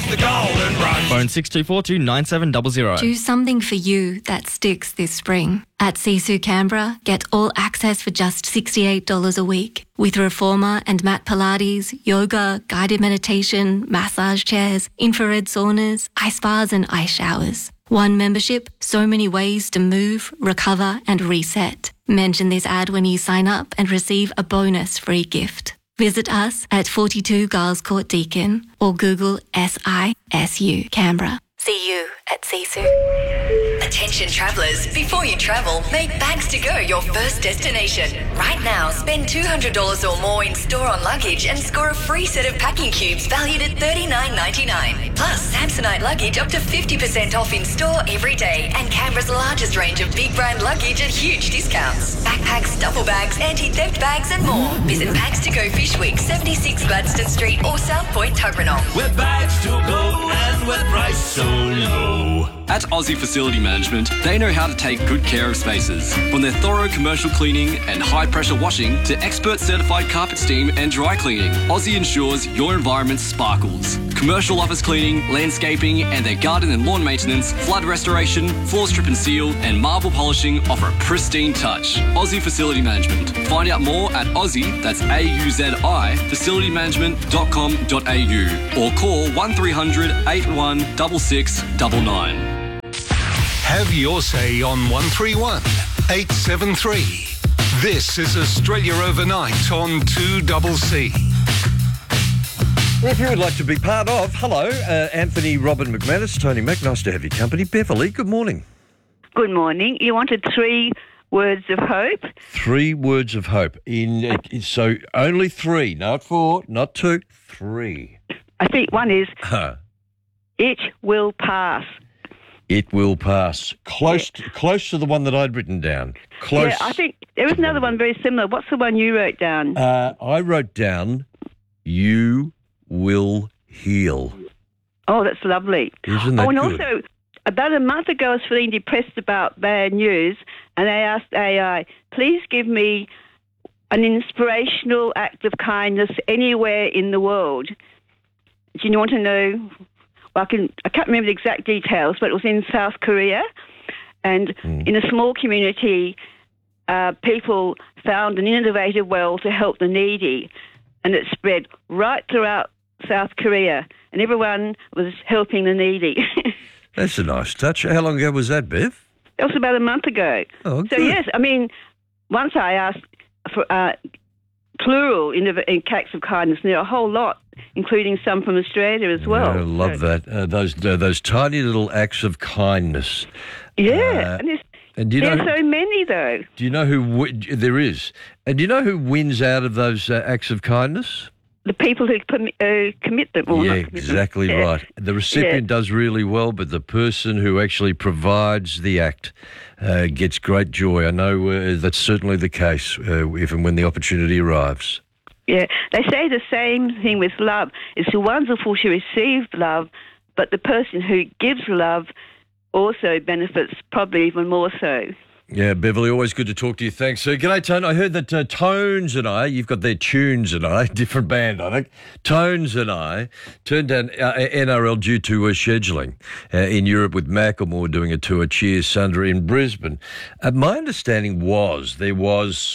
Embrace the golden rush. Phone 6242 9700. Do something for you that sticks this spring. At Sisu Canberra, get all access for just $68 a week. With reformer and mat Pilates, yoga, guided meditation, massage chairs, infrared saunas, ice baths and ice showers. One membership, so many ways to move, recover and reset. Mention this ad when you sign up and receive a bonus free gift. Visit us at 42 Giles Court Deakin or Google SISU Canberra. See you at Sisu. Attention travellers, before you travel, make Bags to Go your first destination. Right now, spend $200 or more in store on luggage and score a free set of packing cubes valued at $39.99. Plus, Samsonite luggage up to 50% off in store every day and Canberra's largest range of big brand luggage at huge discounts. Backpacks, duffel bags, anti-theft bags and more. Visit Bags to Go Fish Week, 76 Gladstone Street or South Point, Tuggeranong. With bags to go and with price so low. At Aussie Facility Management, they know how to take good care of spaces. From their thorough commercial cleaning and high-pressure washing to expert certified carpet steam and dry cleaning, Aussie ensures your environment sparkles. Commercial office cleaning, landscaping and their garden and lawn maintenance, flood restoration, floor strip and seal and marble polishing offer a pristine touch. Aussie Facility Management. Find out more at Aussie, that's AUZI, facilitymanagement.com.au or call 1300 81 6699. Have your say on 131 873. This is Australia Overnight on 2CC. If you would like to be part of, hello, Anthony, Robin McManus, Tony Mack, nice to have your company. Beverly, good morning. Good morning. You wanted 3 words of hope? 3 words of hope. So only 3, not 4, not 2, 3. I think one is, it will pass. It will pass. Close to the one that I'd written down. Close. Yeah, I think there was another one very similar. What's the one you wrote down? I wrote down, you will heal. Oh, that's lovely. Isn't that and good? Also, about a month ago, I was feeling depressed about bad news, and I asked AI, please give me an inspirational act of kindness anywhere in the world. Do you want to know? Well, I can't remember the exact details, but it was in South Korea, and in a small community, people found an innovative way to help the needy, and it spread right throughout South Korea, and everyone was helping the needy. That's a nice touch. How long ago was that, Bev? That was about a month ago. Oh, so, good. yes, I mean, once I asked for plural in acts of kindness, and there are a whole lot, including some from Australia as well. I love that. Those tiny little acts of kindness. Yeah, and there are so many, though. Do you know who there is? And do you know who wins out of those acts of kindness? The people who commit them. Or yeah, not commit exactly them. right. The recipient does really well, but the person who actually provides the act gets great joy. I know that's certainly the case if and when the opportunity arrives. Yeah, they say the same thing with love. It's wonderful to receive love, but the person who gives love also benefits probably even more so. Yeah, Beverly, always good to talk to you. Thanks. G'day, Tone. I heard that Tones and I, you've got their Tunes and I, different band, I think. Tones and I turned down NRL due to scheduling in Europe with Macklemore doing a tour, Cheers Sundra in Brisbane. My understanding was there was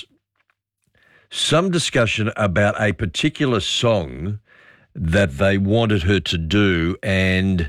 some discussion about a particular song that they wanted her to do, and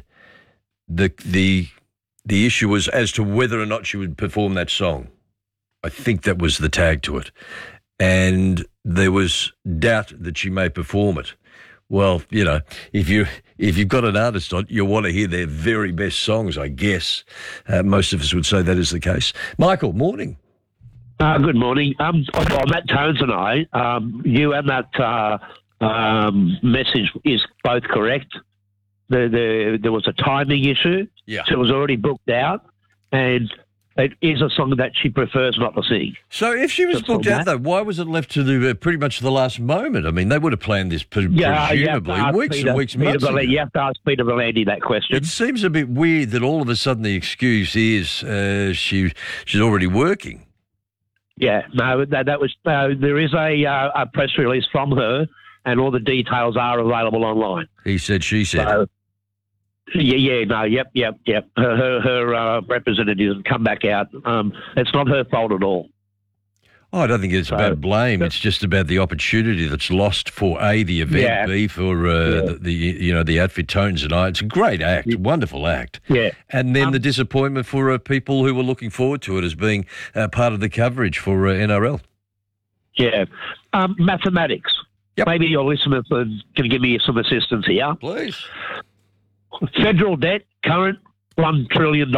the issue was as to whether or not she would perform that song. I think that was the tag to it. And there was doubt that she may perform it. Well, you know, if you've got an artist on, you want to hear their very best songs, I guess. Most of us would say that is the case. Michael, morning. Good morning. Matt Tones and I, you and that message is both correct. There was a timing issue. Yeah. So it was already booked out, and it is a song that she prefers not to sing. So if she was booked out, though, why was it left to the pretty much the last moment? I mean, they would have planned this presumably weeks and weeks, months ago. You have to ask Peter V'landys that question. It seems a bit weird that all of a sudden the excuse is she's already working. Yeah, no, that was there is a press release from her, and all the details are available online. He said, she said. Yep. Her representative has come back out. It's not her fault at all. Oh, I don't think it's about blame. It's just about the opportunity that's lost for A, the event, B, for the outfit Tones and I. It's a great act, wonderful act. Yeah. And then the disappointment for people who were looking forward to it as being part of the coverage for NRL. Yeah. Mathematics. Yep. Maybe your listeners can give me some assistance here. Please. Federal debt, current $1 trillion.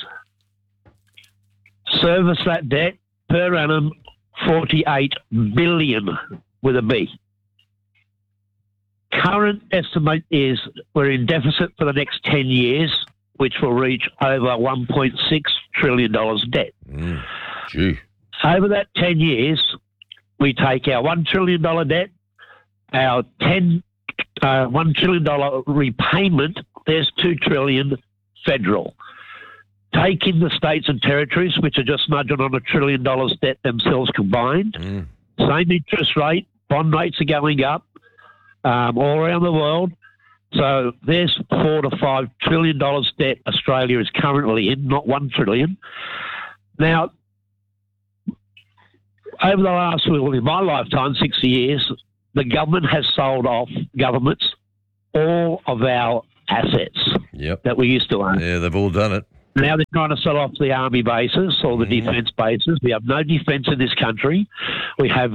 Service that debt per annum, 48 billion with a B. Current estimate is we're in deficit for the next 10 years, which will reach over $1.6 trillion debt. Gee. Over that 10 years, we take our $1 trillion debt, our $1 trillion repayment, there's $2 trillion federal. Take in the states and territories, which are just nudging on $1 trillion debt themselves combined. Same interest rate, bond rates are going up all around the world. So there's $4 to $5 trillion debt Australia is currently in, not $1 trillion. Now, over the last, in my lifetime, 60 years, the government has sold off governments all of our assets that we used to own. Yeah, they've all done it. Now they're trying to sell off the army bases or the defence bases. We have no defence in this country. We have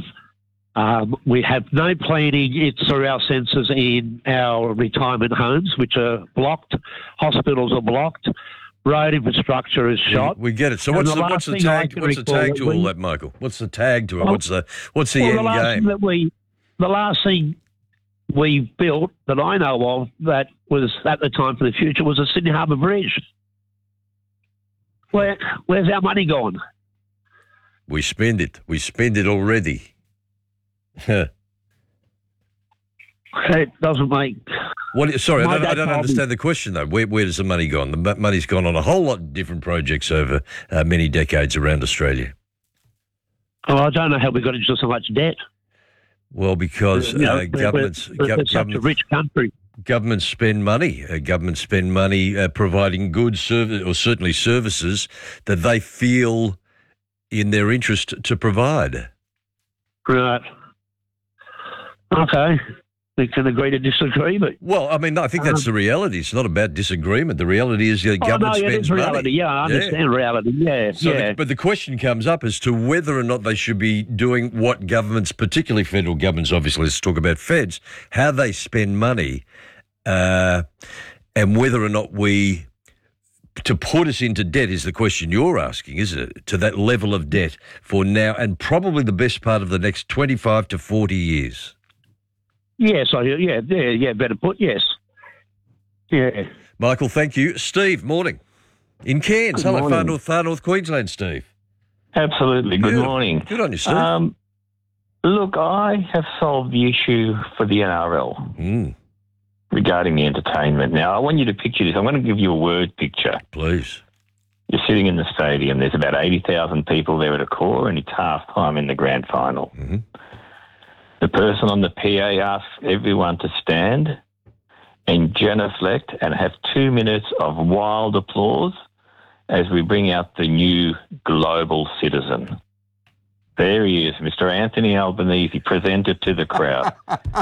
no planning. It's through our census in our retirement homes, which are blocked. Hospitals are blocked. Road infrastructure is shot. We get it. So what's the tag? What's the tag to all that, Michael? What's the tag to it? What's the end game? The last thing we built that I know of that was at the time for the future was the Sydney Harbour Bridge. Where's our money gone? We spend it. We spend it already. It doesn't make... Sorry, I don't understand the question, though. Where does the money gone? The money's gone on a whole lot of different projects over many decades around Australia. Oh, I don't know how we got into so much debt. Well, because governments... We're such a rich country. Governments spend money. Governments spend money providing goods, or certainly services that they feel in their interest to provide. Right. Okay. We can agree to disagree, but... Well, I mean, I think that's the reality. It's not about disagreement. The reality is government spends money. Reality. Yeah, I understand reality. Yeah, but the question comes up as to whether or not they should be doing what governments, particularly federal governments, obviously, let's talk about feds, how they spend money, and whether or not to put us into debt is the question you're asking, isn't it? To that level of debt for now and probably the best part of the next 25 to 40 years. Yes, better put, yes. Yeah. Michael, thank you. Steve, morning. In Cairns. Hello, far north Queensland, Steve. Absolutely. Good morning. Good on you, Steve. Look, I have solved the issue for the NRL regarding the entertainment. Now, I want you to picture this. I'm going to give you a word picture. Please. You're sitting in the stadium. There's about 80,000 people there at a core, and it's half-time in the grand final. Mm-hmm. The person on the PA asks everyone to stand and genuflect and have 2 minutes of wild applause as we bring out the new global citizen. There he is, Mr. Anthony Albanese, presented to the crowd.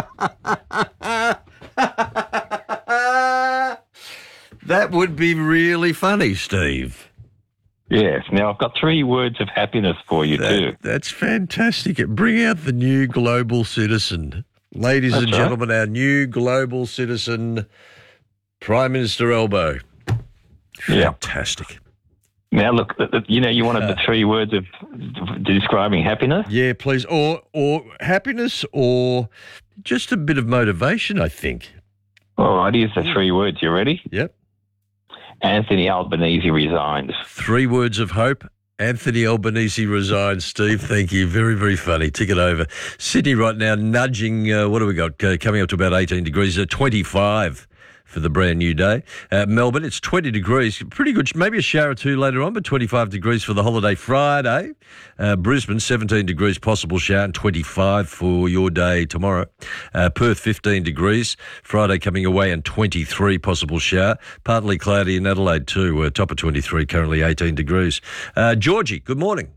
That would be really funny, Steve. Yes. Now, I've got 3 words of happiness for you, too. That's fantastic. Bring out the new global citizen. Ladies and gentlemen, our new global citizen, Prime Minister Elbow. Fantastic. Now, look, you wanted the 3 words of describing happiness? Yeah, please. Or happiness or just a bit of motivation, I think. All right, here's the 3 words. You ready? Yep. Anthony Albanese resigns. 3 words of hope. Anthony Albanese resigns. Steve, thank you. Very, very funny. Tick it over. Sydney right now nudging, what do we got? Coming up to about 18 degrees, 25 for the brand new day. Melbourne, it's 20 degrees. Pretty good. Maybe a shower or two later on, but 25 degrees for the holiday Friday. Brisbane, 17 degrees, possible shower, and 25 for your day tomorrow. Perth, 15 degrees. Friday coming away, and 23, possible shower. Partly cloudy in Adelaide too. Top of 23, currently 18 degrees. Georgie, good morning.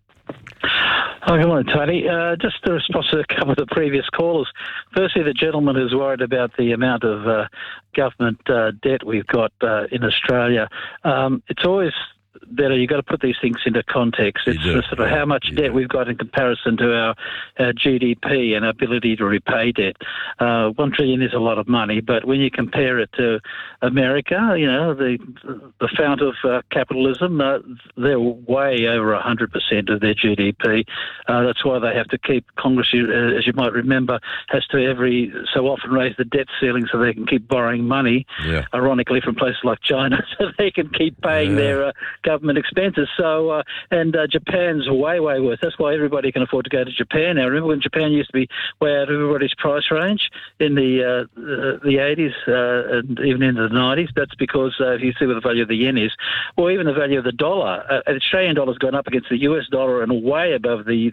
Oh, good morning, Tony. Just to respond to a couple of the previous callers. Firstly, the gentleman who's worried about the amount of government debt we've got in Australia. It's always better, you've got to put these things into context. It's sort of how much debt we've got in comparison to our GDP and our ability to repay debt. $1 trillion is a lot of money, but when you compare it to America, you know, the fount of capitalism, they're way over 100% of their GDP. That's why they have to keep, Congress, as you might remember, has to every so often raise the debt ceiling so they can keep borrowing money, ironically, from places like China, so they can keep paying their government expenses. So, and Japan's way, way worse. That's why everybody can afford to go to Japan now. Remember when Japan used to be way out of everybody's price range in the 80s and even into the 90s? That's because if you see what the value of the yen is, or even the value of the dollar, the Australian dollar's gone up against the US dollar and way above the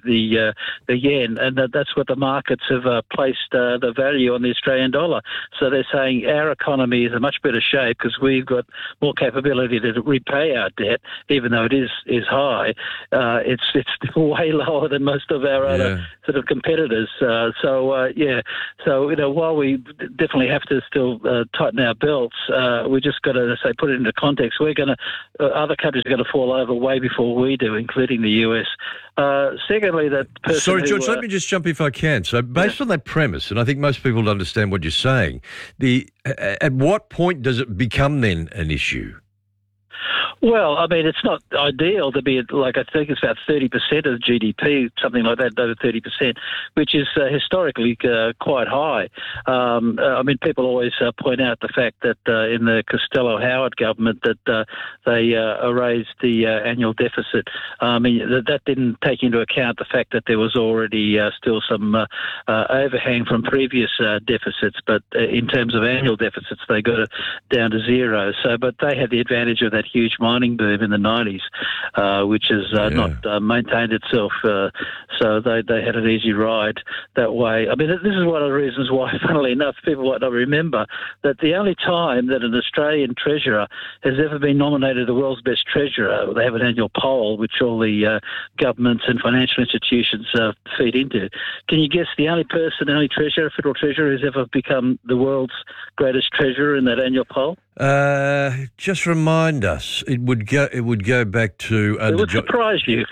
yen, and that's what the markets have placed the value on the Australian dollar. So they're saying our economy is in much better shape because we've got more capability to repay our debt, even though it is high. It's way lower than most of our other sort of competitors. So you know, while we definitely have to still tighten our belts, we just got to put it into context. We're going to other countries are going to fall over way before we do, including the US. Secondly, that person Sorry, George, let me just jump if I can. So based on that premise, and I think most people understand what you're saying, at what point does it become then an issue? Well, I mean, it's not ideal to be like, I think it's about 30% of GDP, something like that, over 30%, which is historically quite high. I mean, people always point out the fact that in the Costello-Howard government that they raised the annual deficit. I mean, that didn't take into account the fact that there was already still some overhang from previous deficits, but in terms of annual deficits, they got it down to zero. So, but they had the advantage of that huge mining boom in the 90s, which has not maintained itself. So they had an easy ride that way. I mean, this is one of the reasons why, funnily enough, people might not remember that the only time that an Australian treasurer has ever been nominated the world's best treasurer, they have an annual poll which all the governments and financial institutions feed into. Can you guess the only treasurer, federal treasurer, who's ever become the world's greatest treasurer in that annual poll? Just remind us. It would go back to. It would surprise you.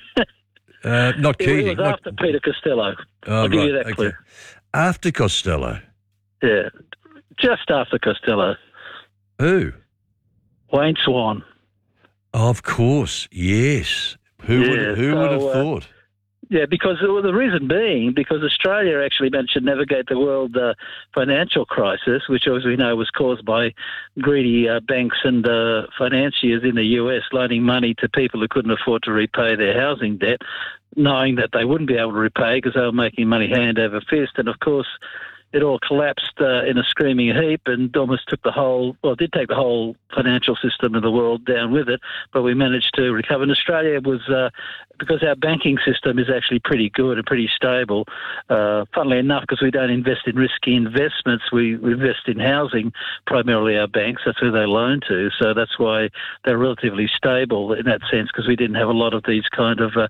Not Keating. It was after Peter Costello. I'll give you that clue. After Costello. Yeah, just after Costello. Who? Wayne Swan. Of course, yes. Who would have thought? Yeah, because the reason being, because Australia actually managed to navigate the world financial crisis, which, as we know, was caused by greedy banks and financiers in the US loaning money to people who couldn't afford to repay their housing debt, knowing that they wouldn't be able to repay because they were making money hand over fist. And, of course, it all collapsed in a screaming heap and almost did take the whole financial system of the world down with it, but we managed to recover. And Australia was, because our banking system is actually pretty good and pretty stable, funnily enough, because we don't invest in risky investments, we invest in housing, primarily our banks, that's who they loan to, so that's why they're relatively stable in that sense, because we didn't have a lot of these kind of,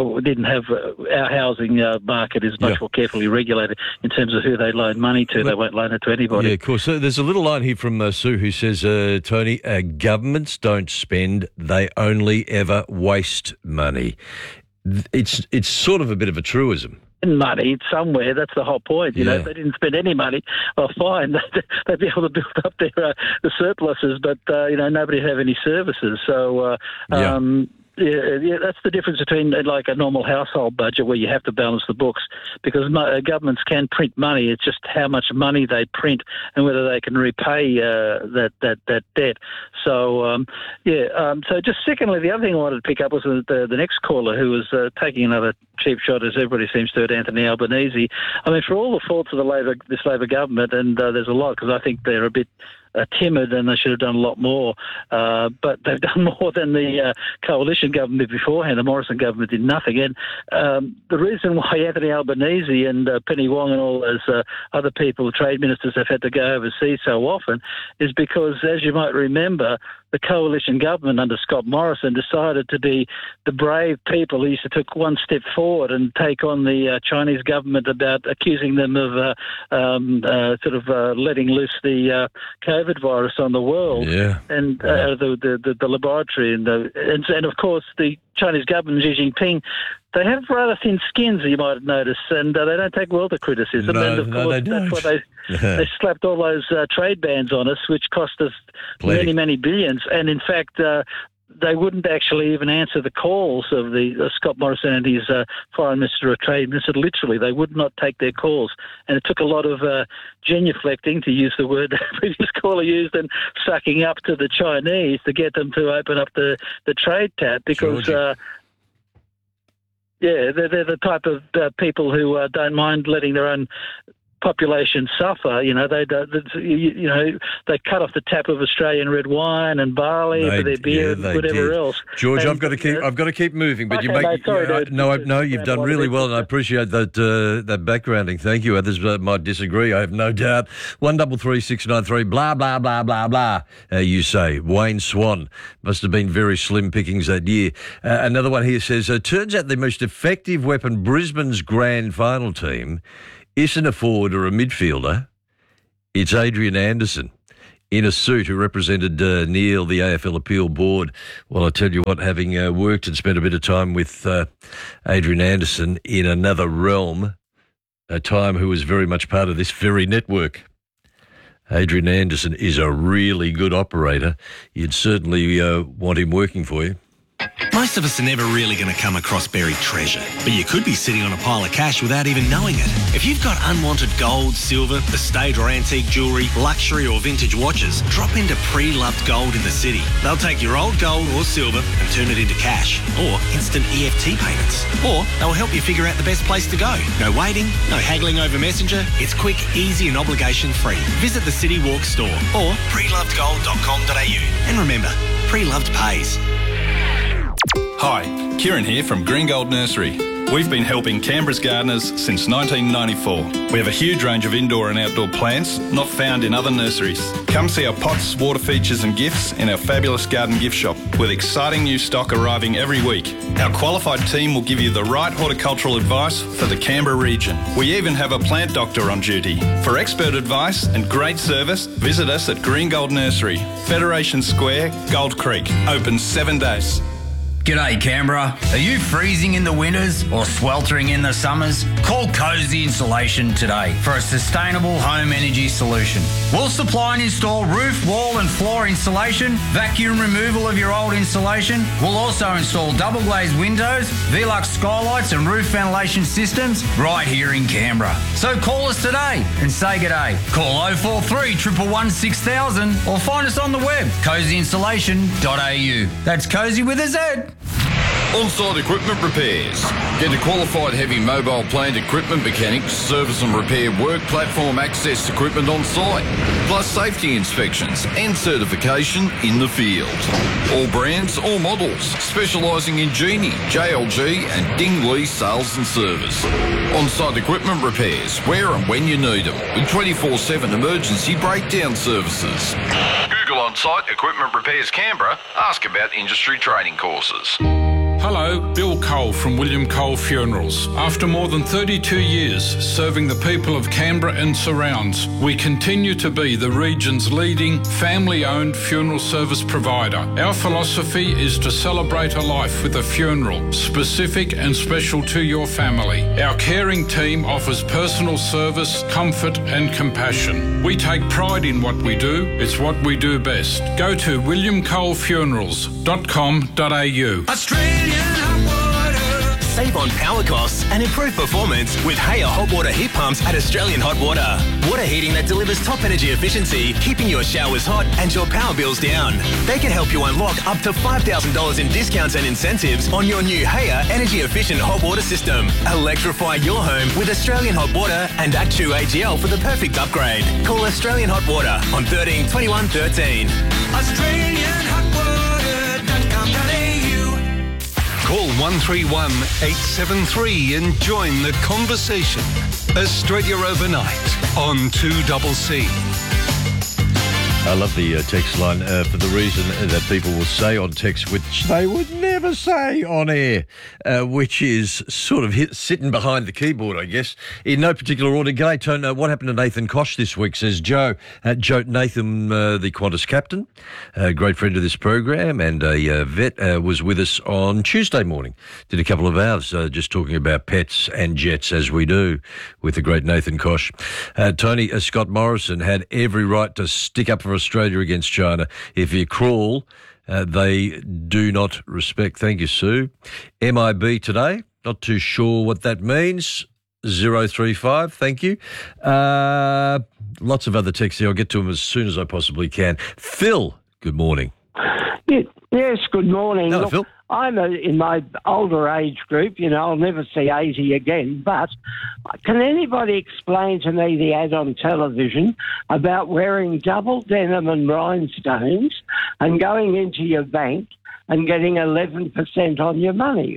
our housing market is much more carefully regulated in terms of who they loan money to. They won't loan it to anybody. Yeah, of course. So there's a little line here from Sue who says, Tony, governments don't spend, they only ever waste money. It's sort of a bit of a truism. Money somewhere, that's the whole point. You know, if they didn't spend any money, well, fine, they'd be able to build up their surpluses, but, nobody would have any services. So, Yeah, that's the difference between like a normal household budget where you have to balance the books, because governments can print money. It's just how much money they print and whether they can repay that debt. So, so just secondly, the other thing I wanted to pick up was the next caller who was taking another cheap shot, as everybody seems to, at Anthony Albanese. I mean, for all the faults of this Labor government, and there's a lot, because I think they're a bit timid and they should have done a lot more. But they've done more than the coalition government beforehand. The Morrison government did nothing. And the reason why Anthony Albanese and Penny Wong and all those other people, trade ministers, have had to go overseas so often is because, as you might remember, the coalition government under Scott Morrison decided to be the brave people who used to take one step forward and take on the Chinese government about accusing them of letting loose the COVID virus on the world, and the laboratory, and of course the Chinese government, Xi Jinping, they have rather thin skins, you might notice, and they don't take well to criticism. And of course, that's why they slapped all those trade bans on us, which cost us many billions. And in fact, they wouldn't actually even answer the calls of the Scott Morrison and his Foreign Minister or Trade Minister. Literally, they would not take their calls. And it took a lot of genuflecting, to use the word the previous caller used, and sucking up to the Chinese to get them to open up the trade tap, because they're the type of people who don't mind letting their own population suffer. They cut off the tap of Australian red wine and barley for their beer and whatever else. George, I've got to keep moving, but you've done really well, and I appreciate that backgrounding. Thank you. Others might disagree, I have no doubt. 133693 blah blah blah blah blah. You say Wayne Swan must have been very slim pickings that year. Another one here says, turns out the most effective weapon Brisbane's grand final team isn't a forward or a midfielder, it's Adrian Anderson in a suit, who represented Neil, the AFL Appeal Board. Well, I tell you what, having worked and spent a bit of time with Adrian Anderson in another realm, a time who was very much part of this very network. Adrian Anderson is a really good operator. You'd certainly want him working for you. Most of us are never really going to come across buried treasure, but you could be sitting on a pile of cash without even knowing it. If you've got unwanted gold, silver, estate or antique jewellery, luxury or vintage watches, drop into Pre-Loved Gold in the city. They'll take your old gold or silver and turn it into cash, or instant EFT payments. Or they'll help you figure out the best place to go. No waiting, no haggling over Messenger. It's quick, easy and obligation-free. Visit the City Walk store or prelovedgold.com.au. And remember, Pre-Loved pays. Hi, Kieran here from Green Gold Nursery. We've been helping Canberra's gardeners since 1994. We have a huge range of indoor and outdoor plants not found in other nurseries. Come see our pots, water features and gifts in our fabulous garden gift shop, with exciting new stock arriving every week. Our qualified team will give you the right horticultural advice for the Canberra region. We even have a plant doctor on duty. For expert advice and great service, visit us at Green Gold Nursery, Federation Square, Gold Creek. Open 7 days. G'day Canberra. Are you freezing in the winters or sweltering in the summers? Call Cozy Insulation today for a sustainable home energy solution. We'll supply and install roof, wall and floor insulation, vacuum removal of your old insulation. We'll also install double glazed windows, Velux skylights and roof ventilation systems right here in Canberra. So call us today and say g'day. Call 043 111 6000 or find us on the web, cozyinsulation.au. That's Cozy with a Z. On-site equipment repairs. Get a qualified heavy mobile plant equipment mechanic to service and repair work platform access equipment on site, plus safety inspections and certification in the field. All brands, all models, specialising in Genie, JLG and Dingley sales and service. On-site equipment repairs, where and when you need them, with 24/7 emergency breakdown services. Google On-site Equipment Repairs Canberra. Ask about industry training courses. Hello, Bill Cole from William Cole Funerals. After more than 32 years serving the people of Canberra and surrounds, we continue to be the region's leading family-owned funeral service provider. Our philosophy is to celebrate a life with a funeral, specific and special to your family. Our caring team offers personal service, comfort and compassion. We take pride in what we do. It's what we do best. Go to williamcolefunerals.com.au. Australian hot water Save on power costs and improve performance with Haya hot water heat pumps at Australian Hot Water. Water heating that delivers top energy efficiency, keeping your showers hot and your power bills down. They can help you unlock up to $5,000 in discounts and incentives on your new Haya energy efficient hot water system. Electrify your home with Australian Hot Water and Actu AGL for the perfect upgrade. Call Australian Hot Water on 13 21 13. AustralianHotWater.com.au. Call 131 873 and join the conversation. Australia Overnight on 2CC. I love the text line for the reason that people will say on text, which they would never say on air, which is sort of sitting behind the keyboard, I guess, in no particular order. G'day, Tone. What happened to Nathan Koch this week, says Joe. Nathan, the Qantas captain, a great friend of this program and a vet, was with us on Tuesday morning. Did a couple of hours just talking about pets and jets, as we do, with the great Nathan Koch. Tony, Scott Morrison had every right to stick up for Australia against China. If you crawl, they do not respect. Thank you, Sue. MIB today, not too sure what that means. 035, thank you. Lots of other texts here. I'll get to them as soon as I possibly can. Phil, good morning. Yes, good morning. Hello, Look, Phil. I'm in my older age group, I'll never see 80 again, but can anybody explain to me the ad on television about wearing double denim and rhinestones and going into your bank and getting 11% on your money?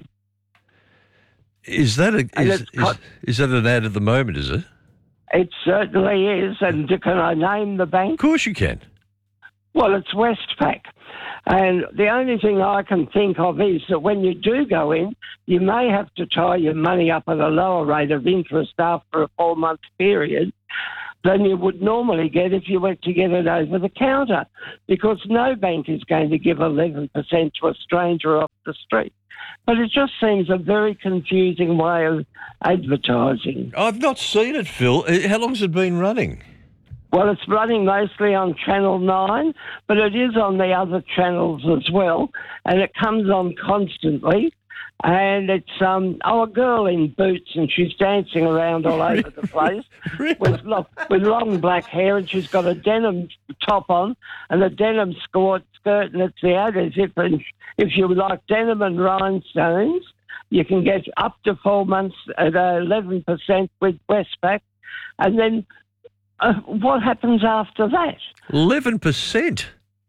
Is that an ad at the moment, is it? It certainly is, and can I name the bank? Of course you can. Well, it's Westpac. And the only thing I can think of is that when you do go in, you may have to tie your money up at a lower rate of interest after a 4-month period than you would normally get if you went to get it over the counter, because no bank is going to give 11% to a stranger off the street. But it just seems a very confusing way of advertising. I've not seen it, Phil. How long has it been running? Well, it's running mostly on Channel 9, but it is on the other channels as well, and it comes on constantly. And it's a girl in boots, and she's dancing around all over the place with long black hair, and she's got a denim top on and a denim skirt, and it's the ad as if you like denim and rhinestones, you can get up to 4 months at 11% with Westpac, and then what happens after that? 11%?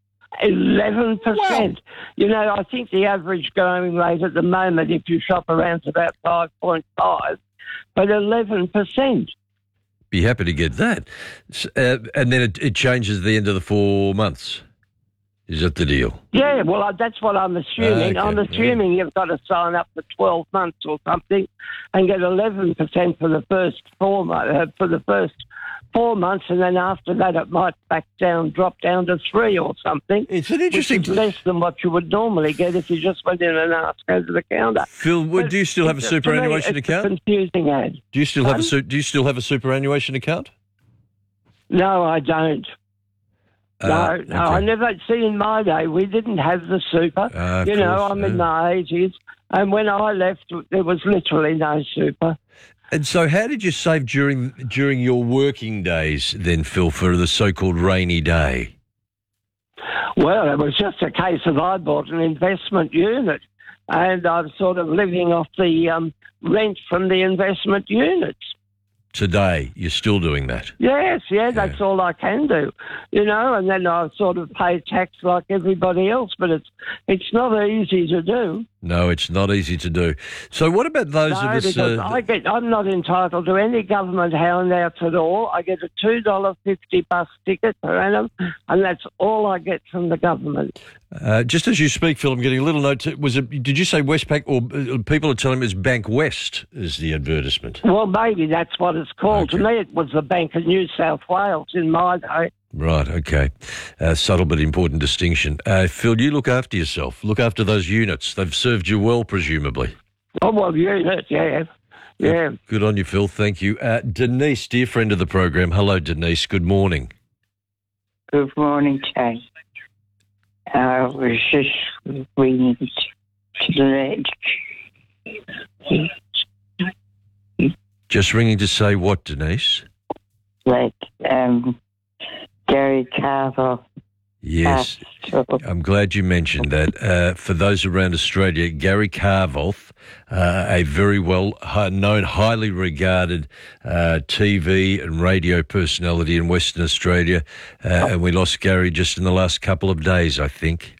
11%. Wow. I think the average going rate at the moment, if you shop around, is about 5.5, but 11%. Be happy to get that. And then it changes at the end of the 4 months. Is that the deal? Yeah, well, that's what I'm assuming. Okay, I'm assuming you've got to sign up for 12 months or something and get 11% for the first 4 months, and then after that it might drop down to 3 or something. It's an interesting... Which is less than what you would normally get if you just went in and asked to go to the counter. Phil, do you still have a superannuation account? It's a confusing ad. Do you still have a superannuation account? No, I don't. No, okay. I never. See, in my day, we didn't have the super. I'm in my 80s, and when I left, there was literally no super. And so how did you save during your working days then, Phil, for the so-called rainy day? Well, it was just a case of I bought an investment unit, and I'm sort of living off the rent from the investment units. Today, you're still doing that? Yes, that's all I can do, and then I sort of pay tax like everybody else, but it's not easy to do. No, it's not easy to do. So what about those of us... because I'm not entitled to any government handouts at all. I get a $2.50 bus ticket per annum, and that's all I get from the government. Just as you speak, Phil, I'm getting a little note. Did you say Westpac, or people are telling me it's Bank West is the advertisement? Well, maybe that's what it's called. Okay. To me, it was the Bank of New South Wales in my day. Right, okay. Subtle but important distinction. Phil, you look after yourself. Look after those units. They've served you well, presumably. Oh, well, units, yeah. Good on you, Phil. Thank you. Denise, dear friend of the program. Hello, Denise. Good morning. Good morning, Jay. I was just ringing to let Just ringing to say what, Denise? Like Gary Carver. Yes, I'm glad you mentioned that. For those around Australia, Gary Carvolth, a very well-known, highly regarded TV and radio personality in Western Australia, and we lost Gary just in the last couple of days, I think.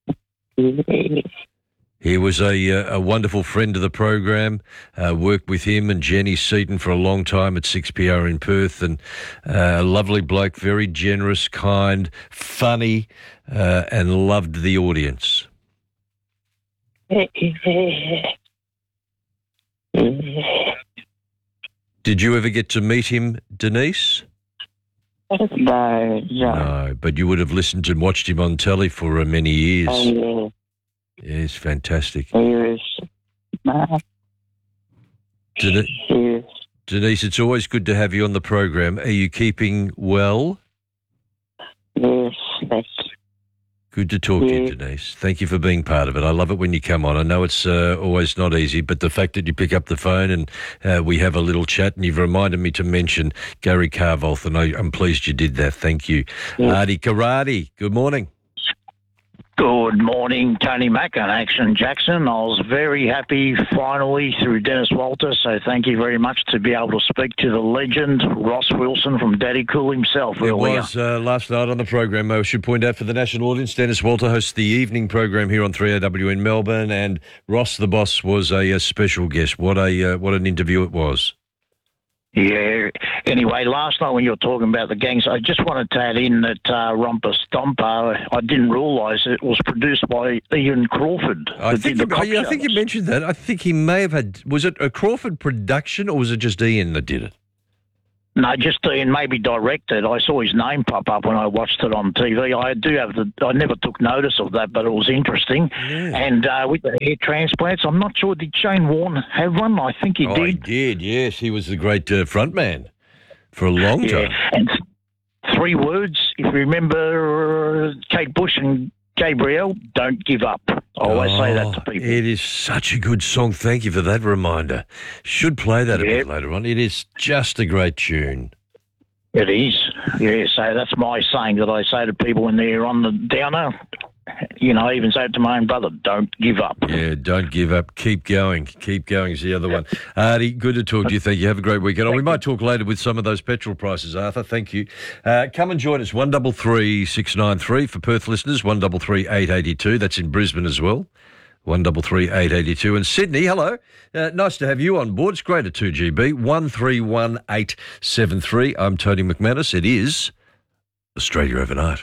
He was a wonderful friend of the program, worked with him and Jenny Seaton for a long time at 6PR in Perth, and a lovely bloke, very generous, kind, funny, and loved the audience. Did you ever get to meet him, Denise? No, but you would have listened and watched him on telly for many years. Oh, yeah. Yes, fantastic. He was smart. Denise, it's always good to have you on the program. Are you keeping well? Yes, thank you. Good to talk to you, Denise. Thank you for being part of it. I love it when you come on. I know it's always not easy, but the fact that you pick up the phone and we have a little chat, and you've reminded me to mention Gary Carvolth, and I'm pleased you did that. Thank you. Artie Karate, good morning. Good morning, Tony Mack and Action Jackson. I was very happy finally through Dennis Walter, so thank you very much to be able to speak to the legend, Ross Wilson from Daddy Cool himself. It was last night on the program. I should point out for the national audience, Dennis Walter hosts the evening program here on 3AW in Melbourne, and Ross the Boss was a special guest. What an interview it was. Yeah. Anyway, last night when you were talking about the gangs, I just wanted to add in that Romper Stomper, I didn't realise it was produced by Ian Crawford. I think you mentioned that. I think he may have had... Was it a Crawford production or was it just Ian that did it? No, just Ian maybe directed. I saw his name pop up when I watched it on TV. I never took notice of that, but it was interesting. Yeah. And with the hair transplants, I'm not sure, did Shane Warne have one? I think he did. He did, yes. He was the great front man for a long time. And 3 words, if you remember Kate Bush and Gabrielle, don't give up. I always say that to people. It is such a good song. Thank you for that reminder. Should play that a bit later on. It is just a great tune. It is. Yeah, so that's my saying that I say to people when they're on the downer. You know, I even say it to my own brother, don't give up. Yeah, don't give up. Keep going. Keep going is the other one. Artie, good to talk to you. Thank you. Have a great weekend. We might talk later with some of those petrol prices, Arthur. Thank you. Come and join us. 133 693 for Perth listeners, 133 882. That's in Brisbane as well. 133 882. And Sydney, hello. Nice to have you on board. It's great at 2GB. 131 873. I'm Tony McManus. It is Australia Overnight.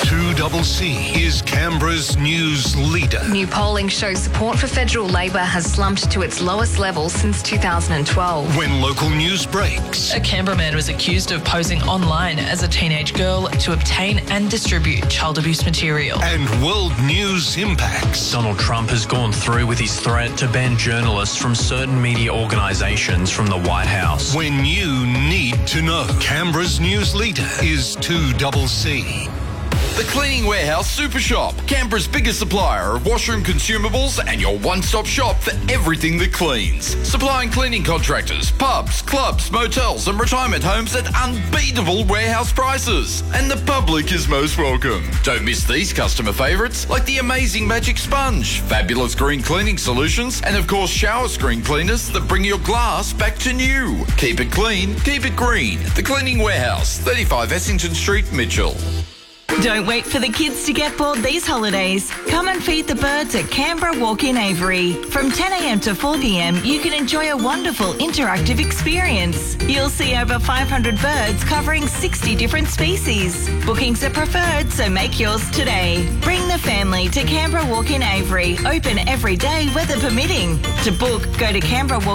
2CC is Canberra's news leader. New polling shows support for federal Labor has slumped to its lowest level since 2012. When local news breaks. A Canberra man was accused of posing online as a teenage girl to obtain and distribute child abuse material. And world news impacts. Donald Trump has gone through with his threat to ban journalists from certain media organisations from the White House. When you need to know. Canberra's news leader is 2CC. The Cleaning Warehouse Super Shop, Canberra's biggest supplier of washroom consumables and your one-stop shop for everything that cleans. Supplying cleaning contractors, pubs, clubs, motels and retirement homes at unbeatable warehouse prices. And the public is most welcome. Don't miss these customer favourites like the amazing Magic Sponge, fabulous green cleaning solutions and of course shower screen cleaners that bring your glass back to new. Keep it clean, keep it green. The Cleaning Warehouse, 35 Essington Street, Mitchell. Don't wait for the kids to get bored these holidays. Come and feed the birds at Canberra Walk-in Aviary. From 10 a.m. to 4 p.m, you can enjoy a wonderful interactive experience. You'll see over 500 birds covering 60 different species. Bookings are preferred, so make yours today. Bring the family to Canberra Walk-in Aviary. Open every day, weather permitting. To book, go to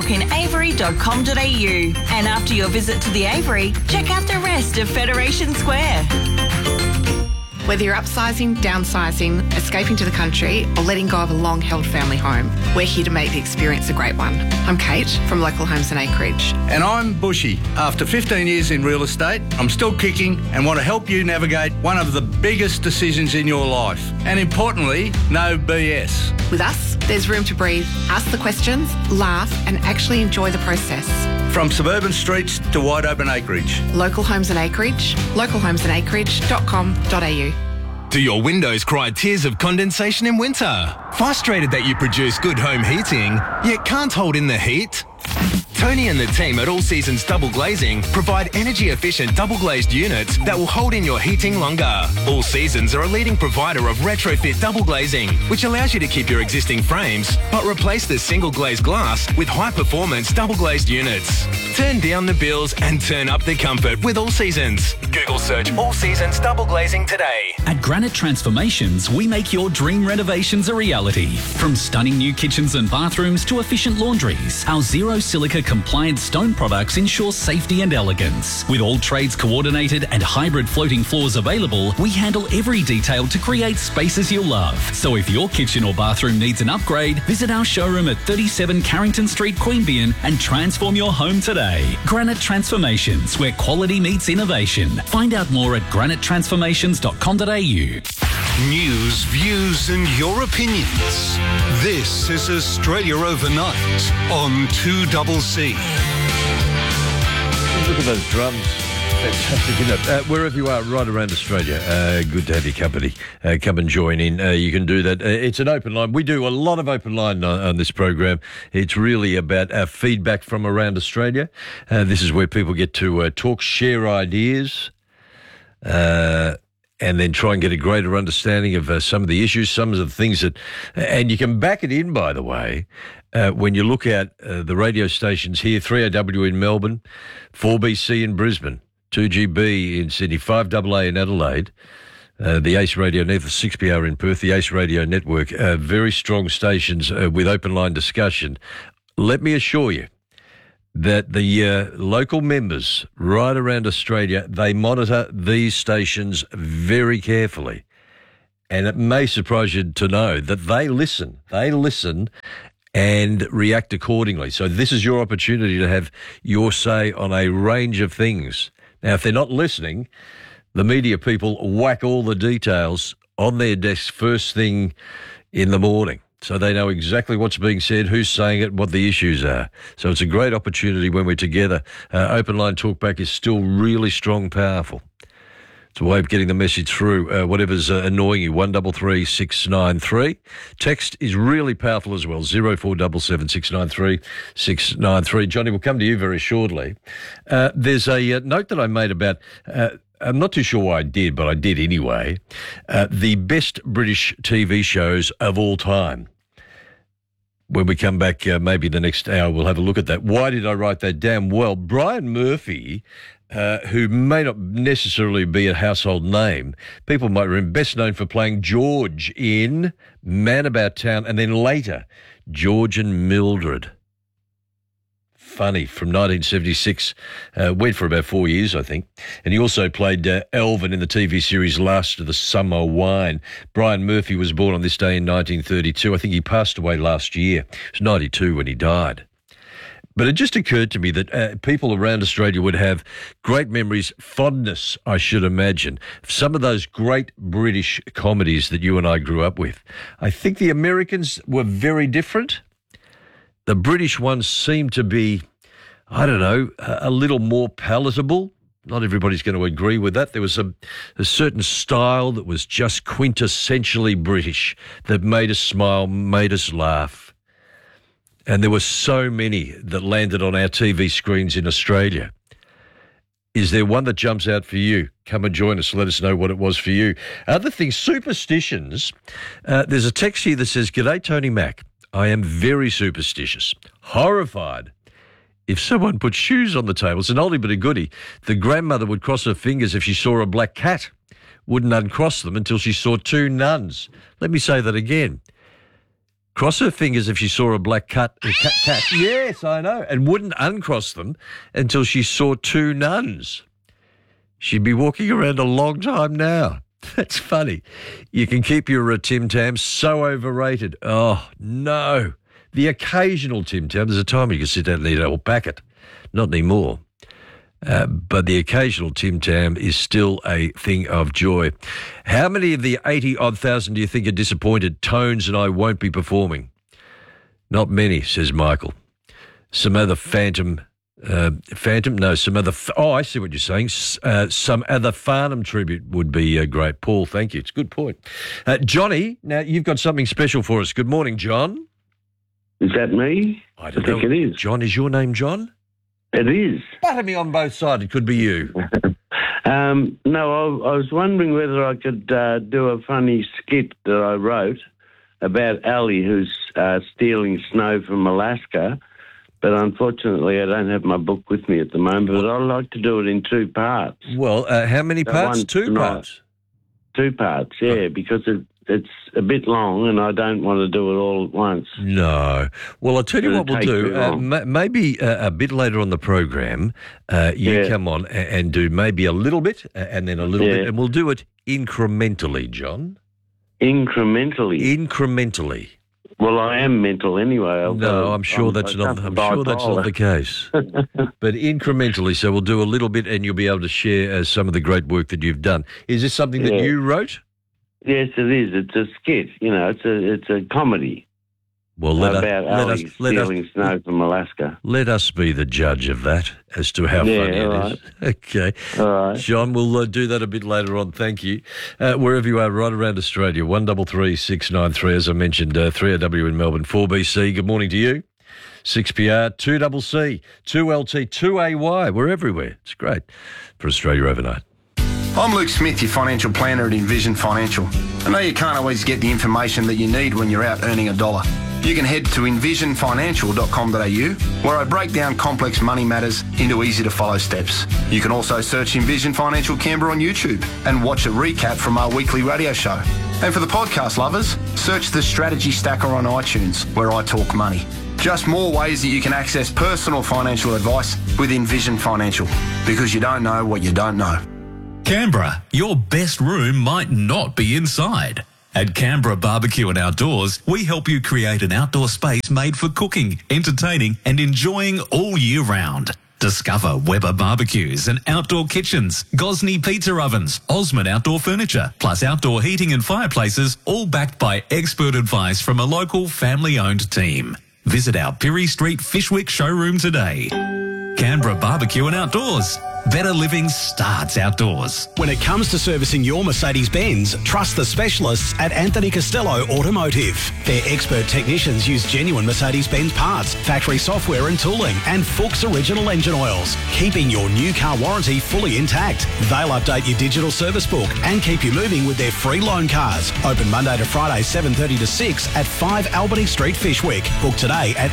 canberrawalkinaviary.com.au. And after your visit to the aviary, check out the rest of Federation Square. Whether you're upsizing, downsizing, escaping to the country, or letting go of a long-held family home, we're here to make the experience a great one. I'm Kate from Local Homes and Acreage. And I'm Bushy. After 15 years in real estate, I'm still kicking and want to help you navigate one of the biggest decisions in your life. And importantly, no BS. With us, There's room to breathe, ask the questions, laugh, and actually enjoy the process. From suburban streets to wide open acreage. Local Homes and Acreage, localhomesandacreage.com.au. Do your windows cry tears of condensation in winter? Frustrated that you produce good home heating, yet can't hold in the heat? Tony and the team at All Seasons Double Glazing provide energy-efficient double-glazed units that will hold in your heating longer. All Seasons are a leading provider of retrofit double glazing, which allows you to keep your existing frames, but replace the single-glazed glass with high-performance double-glazed units. Turn down the bills and turn up the comfort with All Seasons. Google search All Seasons Double Glazing today. At Granite Transformations, we make your dream renovations a reality. From stunning new kitchens and bathrooms to efficient laundries, our zero silica compliant stone products ensure safety and elegance. With all trades coordinated and hybrid floating floors available, we handle every detail to create spaces you'll love. So if your kitchen or bathroom needs an upgrade, visit our showroom at 37 Carrington Street, Queanbeyan and transform your home today. Granite Transformations, where quality meets innovation. Find out more at granitetransformations.com.au. News, views and your opinions. This is Australia Overnight on 2CC. Look at those drums. Fantastic, isn't it? Wherever you are, right around Australia, good to have your company. Come and join in. You can do that. It's an open line. We do a lot of open line on this program. It's really about feedback from around Australia. This is where people get to talk, share ideas, and then try and get a greater understanding of some of the issues, some of the things that... And you can back it in, by the way, when you look at the radio stations here, 3AW in Melbourne, 4BC in Brisbane, 2GB in Sydney, 5AA in Adelaide, the Ace Radio Network, 6PR in Perth, the Ace Radio Network, very strong stations with open line discussion. Let me assure you that the local members right around Australia, they monitor these stations very carefully. And it may surprise you to know that they listen and react accordingly. So this is your opportunity to have your say on a range of things. Now, if they're not listening, the media people whack all the details on their desks first thing in the morning. So they know exactly what's being said, who's saying it, what the issues are. So it's a great opportunity when we're together. Open line talkback is still really strong, powerful. It's a way of getting the message through. Whatever's annoying you, 1336 693. Text is really powerful as well, 0477 693 693. Johnny, we'll come to you very shortly. There's a note that I made about... I'm not too sure why I did, but I did anyway. The best British TV shows of all time. When we come back, maybe the next hour, we'll have a look at that. Why did I write that down? Well, Brian Murphy, who may not necessarily be a household name, people might remember, best known for playing George in Man About Town, and then later, George and Mildred. Funny, from 1976, went for about 4 years, I think. And he also played Elvin in the TV series Last of the Summer Wine. Brian Murphy was born on this day in 1932. I think he passed away last year. He was 92 when he died. But it just occurred to me that people around Australia would have great memories, fondness, I should imagine, of some of those great British comedies that you and I grew up with. I think the Americans were very different. The British ones seem to be, I don't know, a little more palatable. Not everybody's going to agree with that. There was a certain style that was just quintessentially British that made us smile, made us laugh. And there were so many that landed on our TV screens in Australia. Is there one that jumps out for you? Come and join us. Let us know what it was for you. Other things, superstitions. There's a text here that says, "G'day, Tony Mac. I am very superstitious, horrified if someone put shoes on the table." It's an oldie but a goodie. The grandmother would cross her fingers if she saw a black cat, wouldn't uncross them until she saw two nuns. Let me say that again. Cross her fingers if she saw a black cat. Yes, I know. And wouldn't uncross them until she saw two nuns. She'd be walking around a long time now. That's funny. You can keep your Tim Tams, so overrated. Oh, no. The occasional Tim Tam. There's a time you can sit down and eat a whole packet. Not anymore. But the occasional Tim Tam is still a thing of joy. How many of the 80-odd thousand do you think are disappointed Tones and I won't be performing? Not many, says Michael. Some other Phantom. Some other. I see what you're saying. Some other Farnham tribute would be great. Paul, thank you. It's a good point. Johnny, now you've got something special for us. Good morning, John. Is that me? I don't think know. it is. John, is your name John? It is. Butter me on both sides. It could be you. No, I was wondering whether I could do a funny skit that I wrote about Ali, who's stealing snow from Alaska. But unfortunately, I don't have my book with me at the moment, but I'd like to do it in 2 parts. Well, how many parts? 2 parts? 2 parts, yeah, because it's a bit long and I don't want to do it all at once. No. Well, I'll tell you what we'll do. Maybe a bit later on the program, you come on and do maybe a little bit and then a little bit, and we'll do it incrementally, John. Incrementally? Incrementally. Well, I am mental anyway. I'm sure that's not the case. But incrementally, so we'll do a little bit, and you'll be able to share some of the great work that you've done. Is this something that you wrote? Yes, it is. It's a skit. It's a comedy. Well, about Ali stealing snow from Alaska. Let us be the judge of that as to how funny it is. Okay. All right. John, we'll do that a bit later on. Thank you. Wherever you are, right around Australia, 133 693, as I mentioned, 3AW in Melbourne, 4BC. Good morning to you. 6PR, 2CC, 2LT, 2AY. We're everywhere. It's great for Australia overnight. I'm Luke Smith, your financial planner at Envision Financial. I know you can't always get the information that you need when you're out earning a dollar. You can head to envisionfinancial.com.au, where I break down complex money matters into easy-to-follow steps. You can also search Envision Financial Canberra on YouTube and watch a recap from our weekly radio show. And for the podcast lovers, search the Strategy Stacker on iTunes, where I talk money. Just more ways that you can access personal financial advice with Envision Financial, because you don't know what you don't know. Canberra, your best room might not be inside. At Canberra Barbecue and Outdoors, we help you create an outdoor space made for cooking, entertaining and enjoying all year round. Discover Weber barbecues and outdoor kitchens, Gosney pizza ovens, Osmond outdoor furniture, plus outdoor heating and fireplaces, all backed by expert advice from a local family-owned team. Visit our Pirie Street Fishwick showroom today. Canberra Barbecue and Outdoors. Better living starts outdoors. When it comes to servicing your Mercedes-Benz, trust the specialists at Anthony Costello Automotive. Their expert technicians use genuine Mercedes-Benz parts, factory software and tooling, and Fuchs original engine oils, keeping your new car warranty fully intact. They'll update your digital service book and keep you moving with their free loan cars. Open Monday to Friday, 7:30 to 6 at 5 Albany Street, Fishwick. Book today at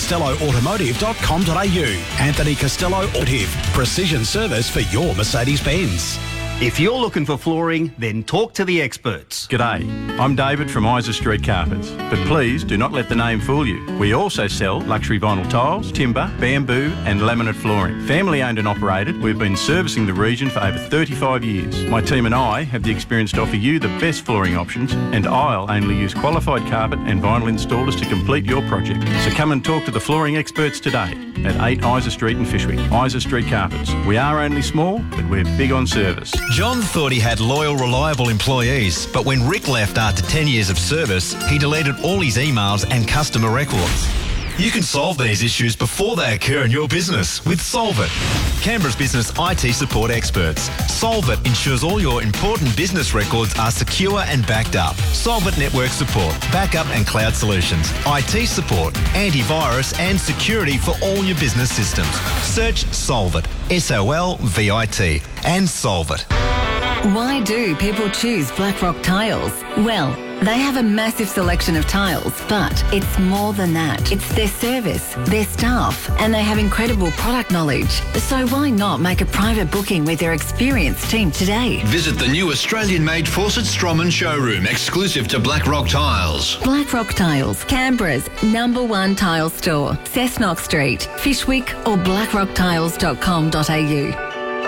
anthonycostelloautomotive.com.au. Anthony Costello Automotive. Precision service for your Mercedes-Benz. If you're looking for flooring, then talk to the experts. G'day, I'm David from Isa Street Carpets, but please do not let the name fool you. We also sell luxury vinyl tiles, timber, bamboo and laminate flooring. Family owned and operated, we've been servicing the region for over 35 years. My team and I have the experience to offer you the best flooring options, and I'll only use qualified carpet and vinyl installers to complete your project. So come and talk to the flooring experts today at 8 Isa Street in Fishwick. Isa Street Carpets. We are only small, but we're big on service. John thought he had loyal, reliable employees, but when Rick left after 10 years of service, he deleted all his emails and customer records. You can solve these issues before they occur in your business with Solvit, Canberra's business IT support experts. Solvit ensures all your important business records are secure and backed up. Solvit network support, backup and cloud solutions, IT support, antivirus and security for all your business systems. Search Solvit, SOLVIT, and Solvit. Why do people choose Blackrock Tiles? Well, they have a massive selection of tiles, but it's more than that. It's their service, their staff, and they have incredible product knowledge. So why not make a private booking with their experienced team today? Visit the new Australian-made Fawcett Stroman showroom, exclusive to Blackrock Tiles. Blackrock Tiles, Canberra's #1 tile store. Cessnock Street, Fishwick or blackrocktiles.com.au.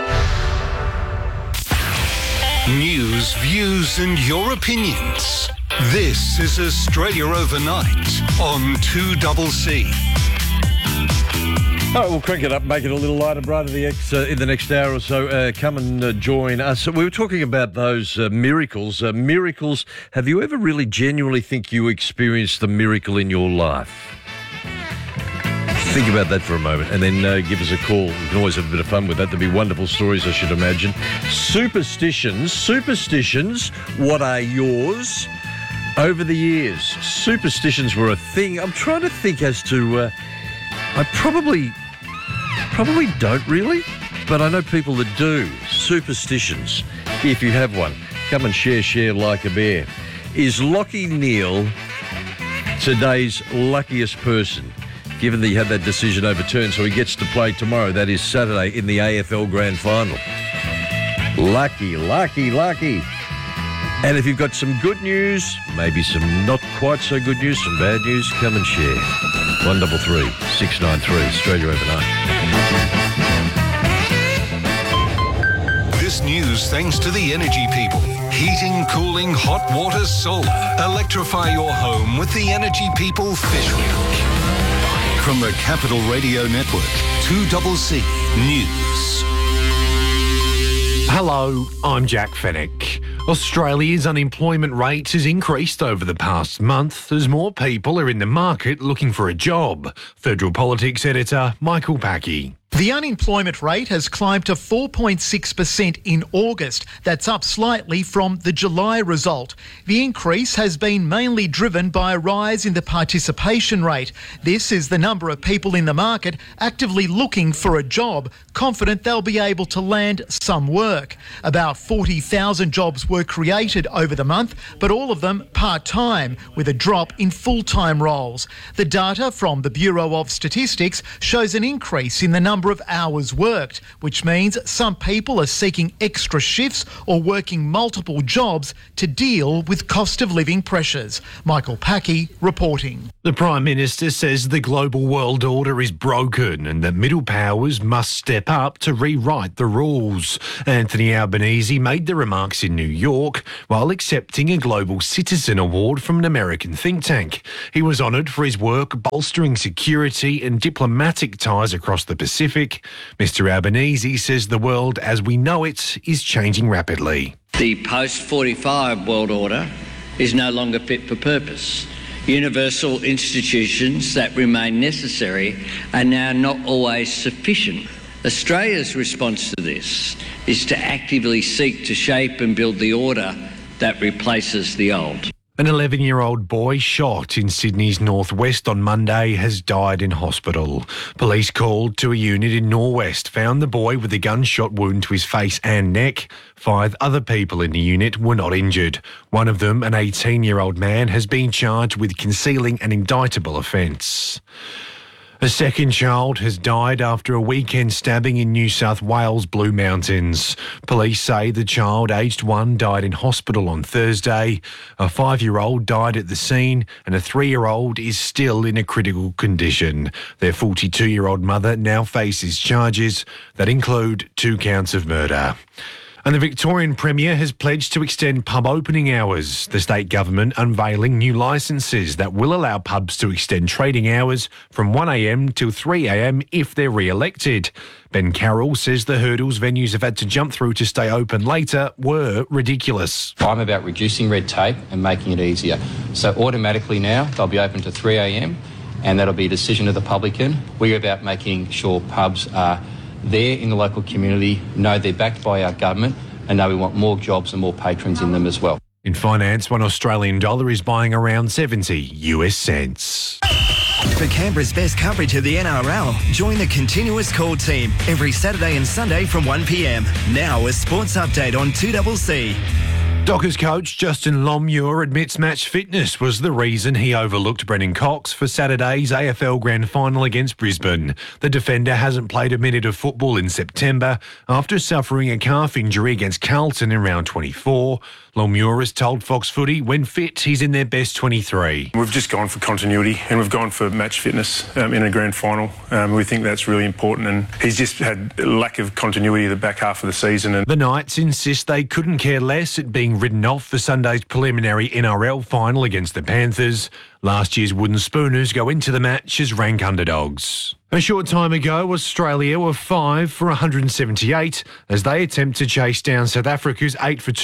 News, views and your opinions. This is Australia Overnight on 2CC. All right, we'll crank it up, make it a little lighter, brighter in the next hour or so. Come and join us. We were talking about those miracles. Miracles, have you ever really genuinely think you experienced the miracle in your life? Think about that for a moment and then give us a call. We can always have a bit of fun with that. There'll be wonderful stories, I should imagine. Superstitions, what are yours? Over the years, superstitions were a thing. I'm trying to think as to... I probably don't really, but I know people that do. Superstitions. If you have one, come and share like a bear. Is Lockie Neal today's luckiest person, given that he had that decision overturned, so he gets to play tomorrow, that is Saturday, in the AFL Grand Final? Lucky. And if you've got some good news, maybe some not quite so good news, some bad news, come and share. 133 693, Australia Overnight. This news thanks to the energy people. Heating, cooling, hot water, solar. Electrify your home with the Energy People Fish Week. From the Capital Radio Network, 2CC News. Hello, I'm Jack Fennick. Australia's unemployment rate has increased over the past month as more people are in the market looking for a job. Federal Politics editor Michael Packey. The unemployment rate has climbed to 4.6% in August. That's up slightly from the July result. The increase has been mainly driven by a rise in the participation rate. This is the number of people in the market actively looking for a job, confident they'll be able to land some work. About 40,000 jobs were created over the month, but all of them part-time, with a drop in full-time roles. The data from the Bureau of Statistics shows an increase in the number of hours worked, which means some people are seeking extra shifts or working multiple jobs to deal with cost of living pressures. Michael Packey reporting. The Prime Minister says the global world order is broken and that middle powers must step up to rewrite the rules. Anthony Albanese made the remarks in New York while accepting a Global Citizen Award from an American think tank. He was honoured for his work bolstering security and diplomatic ties across the Pacific. Mr. Albanese says the world as we know it is changing rapidly. The post-45 world order is no longer fit for purpose. Universal institutions that remain necessary are now not always sufficient. Australia's response to this is to actively seek to shape and build the order that replaces the old. An 11-year-old boy shot in Sydney's northwest on Monday has died in hospital. Police called to a unit in Norwest found the boy with a gunshot wound to his face and neck. 5 other people in the unit were not injured. One of them, an 18-year-old man, has been charged with concealing an indictable offence. A second child has died after a weekend stabbing in New South Wales Blue Mountains. Police say the child, aged 1, died in hospital on Thursday. A 5-year-old died at the scene and a 3-year-old is still in a critical condition. Their 42-year-old mother now faces charges that include 2 counts of murder. And the Victorian Premier has pledged to extend pub opening hours. The state government unveiling new licences that will allow pubs to extend trading hours from 1am till 3am if they're re-elected. Ben Carroll says the hurdles venues have had to jump through to stay open later were ridiculous. I'm about reducing red tape and making it easier. So automatically now they'll be open to 3am and that'll be a decision of the publican. We're about making sure pubs are there in the local community, know they're backed by our government and know we want more jobs and more patrons in them as well. In finance, $1 Australian is buying around 70 US cents. For Canberra's best coverage of the NRL, join the Continuous Call team every Saturday and Sunday from 1pm. Now a sports update on 2CC. Dockers coach Justin Longmuir admits match fitness was the reason he overlooked Brennan Cox for Saturday's AFL Grand Final against Brisbane. The defender hasn't played a minute of football in September after suffering a calf injury against Carlton in round 24. Longmuir has told Fox Footy when fit, he's in their best 23. We've just gone for continuity and we've gone for match fitness in a grand final. We think that's really important and he's just had a lack of continuity the back half of the season. And the Knights insist they couldn't care less at being written off for Sunday's preliminary NRL final against the Panthers. Last year's Wooden Spooners go into the match as rank underdogs. A short time ago, Australia were 5 for 178 as they attempt to chase down South Africa's 8 for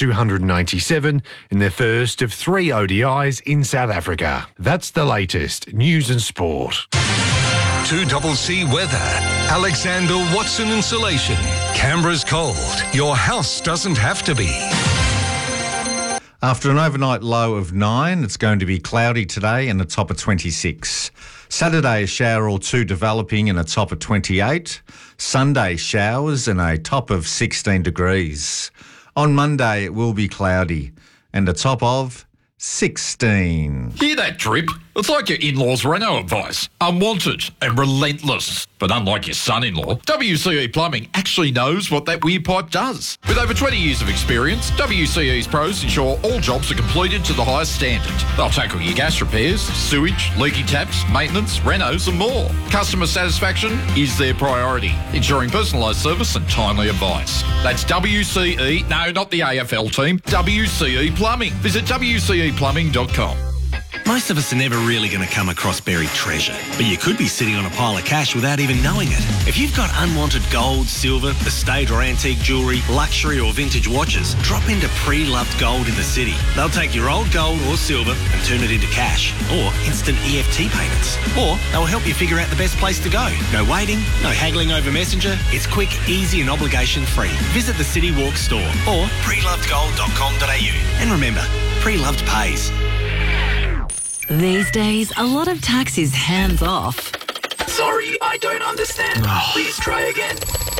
287 in their first of 3 ODIs in South Africa. That's the latest news and sport. 2CC weather. Alexander Watson Insulation. Canberra's cold. Your house doesn't have to be. After an overnight low of 9, it's going to be cloudy today and a top of 26. Saturday, a shower or two developing and a top of 28. Sunday, showers and a top of 16 degrees. On Monday, it will be cloudy and a top of 16. Hear that, Trip? It's like your in-laws' Renault advice. Unwanted and relentless. But unlike your son-in-law, WCE Plumbing actually knows what that weird pipe does. With over 20 years of experience, WCE's pros ensure all jobs are completed to the highest standard. They'll tackle your gas repairs, sewage, leaky taps, maintenance, renos and more. Customer satisfaction is their priority, ensuring personalised service and timely advice. That's WCE, no, not the AFL team, WCE Plumbing. Visit WCEplumbing.com. Most of us are never really going to come across buried treasure, but you could be sitting on a pile of cash without even knowing it. If you've got unwanted gold, silver, estate or antique jewellery, luxury or vintage watches, drop into Pre-Loved Gold in the city. They'll take your old gold or silver and turn it into cash, or instant EFT payments. Or they'll help you figure out the best place to go. No waiting, no haggling over Messenger. It's quick, easy and obligation-free. Visit the City Walk store or prelovedgold.com.au. And remember, Pre-Loved pays. These days, a lot of tax is hands-off. Sorry, I don't understand. Please try again.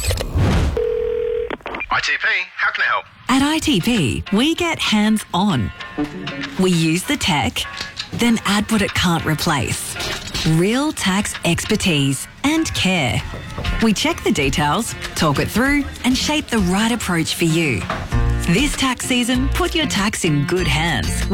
ITP, how can I help? At ITP, we get hands-on. We use the tech, then add what it can't replace. Real tax expertise and care. We check the details, talk it through, and shape the right approach for you. This tax season, put your tax in good hands